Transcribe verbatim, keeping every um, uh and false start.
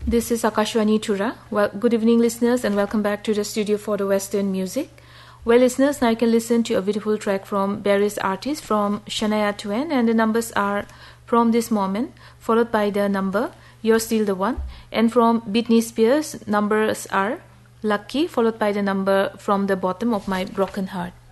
This is Akashwani Tura. Well, good evening, listeners, and welcome back to the studio for the Western music. Well, listeners, now you can listen to a beautiful track from various artists from Shania Twain, and the numbers are From This Moment, followed by the number You're Still the One, and from Britney Spears, numbers are Lucky, followed by the number From the Bottom of My Broken Heart.